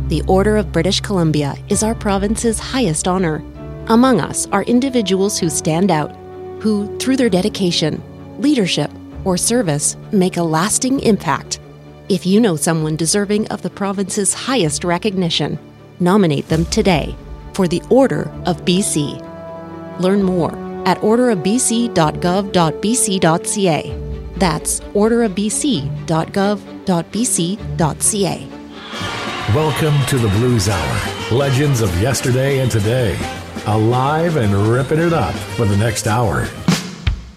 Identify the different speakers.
Speaker 1: The Order of British Columbia is our province's highest honor. Among us are individuals who stand out, who, through their dedication, leadership, or service, make a lasting impact. If you know someone deserving of the province's highest recognition, nominate them today for the Order of BC. Learn more at orderofbc.gov.bc.ca. That's orderofbc.gov.bc.ca.
Speaker 2: Welcome to the Blues Hour. Legends of yesterday and today. Alive and ripping it up for the next hour.